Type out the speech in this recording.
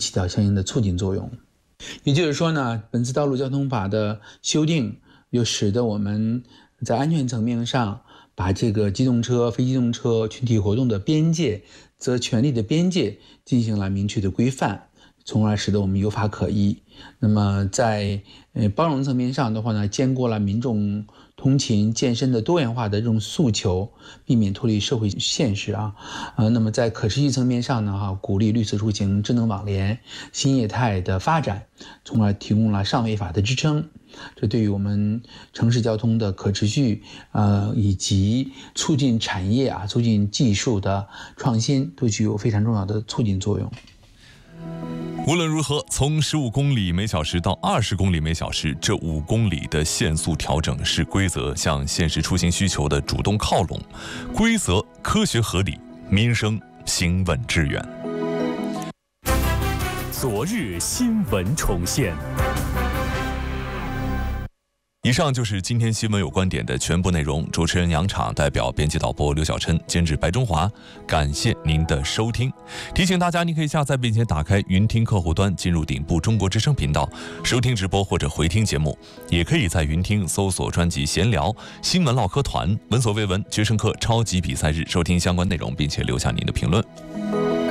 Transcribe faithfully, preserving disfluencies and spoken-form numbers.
起到相应的促进作用。也就是说呢，本次道路交通法的修订又使得我们在安全层面上把这个机动车、非机动车群体活动的边界、则权利的边界进行了明确的规范，从而使得我们有法可依。那么在呃包容层面上的话呢，兼顾了民众通勤健身的多元化的这种诉求，避免脱离社会现实啊。呃，那么在可持续层面上呢，哈、啊，鼓励绿色出行、智能网联、新业态的发展，从而提供了上位法的支撑。这对于我们城市交通的可持续，呃，以及促进产业啊、促进技术的创新，都具有非常重要的促进作用。 无论如何，从十五公里每小时到二十公里每小时，这五公里的限速调整是规则向现实出行需求的主动靠拢，规则科学合理，民生行稳致远。 昨日新闻重现。 以上就是今天新闻有观点的全部内容。主持人杨昶代表编辑导播刘小琛，监制白中华，感谢您的收听。提醒大家，您可以下载并且打开云听客户端，进入顶部中国之声频道收听直播或者回听节目，也可以在云听搜索专辑闲聊新闻唠嗑团，闻所未闻决胜客超级比赛日收听相关内容，并且留下您的评论。